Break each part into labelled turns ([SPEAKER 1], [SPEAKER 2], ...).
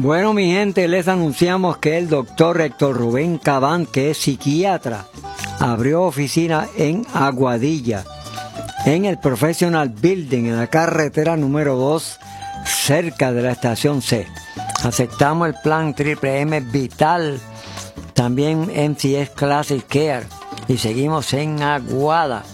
[SPEAKER 1] Bueno, mi gente, les anunciamos que el doctor Héctor Rubén Cabán, que es psiquiatra, abrió oficina en Aguadilla, en el Professional Building, en la carretera número 2, cerca de la estación C. Aceptamos el plan Triple M Vital, también MCS Classic Care, y seguimos en Aguada,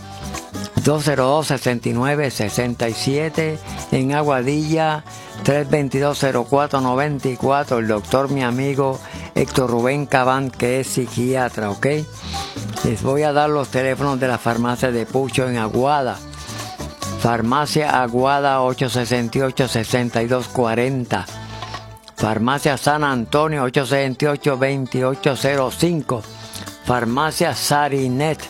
[SPEAKER 1] 202-6967, en Aguadilla, 322-0494, el doctor, mi amigo Héctor Rubén Cabán, que es psiquiatra, ¿ok? Les voy a dar los teléfonos de la farmacia de Pucho en Aguada. Farmacia Aguada 868-6240. Farmacia San Antonio 868-2805. Farmacia Sarinet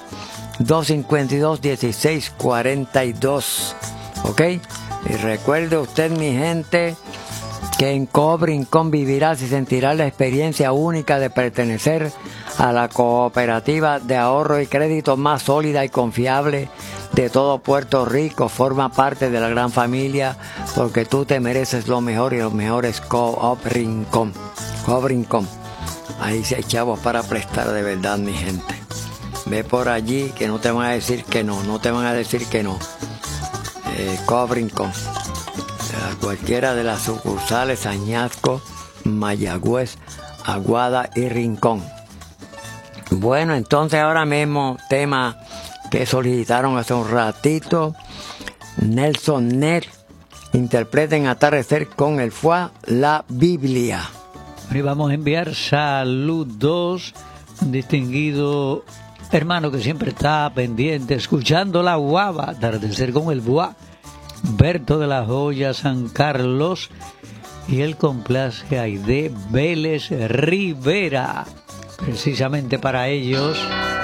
[SPEAKER 1] 252-1642. ¿Ok? Y recuerde usted, mi gente, que en Cobrin convivirás y sentirás la experiencia única de pertenecer a la cooperativa de ahorro y crédito más sólida y confiable de todo Puerto Rico. Forma parte de la gran familia porque tú te mereces lo mejor y lo mejor es Cobrin. Ahí se hay chavos para prestar de verdad, mi gente. Ve por allí que no te van a decir que no, Cobrin. Cualquiera de las sucursales Añasco, Mayagüez, Aguada y Rincón. Bueno, entonces ahora mismo tema que solicitaron hace un ratito, Nelson Ned, interpreten Atardecer con el Foie, la Biblia.
[SPEAKER 2] Y vamos a enviar saludos, distinguido hermano que siempre está pendiente, escuchando la guava, Atardecer con el Foie, Berto de la Joya, San Carlos, y él complace a Aide Vélez Rivera, precisamente para ellos.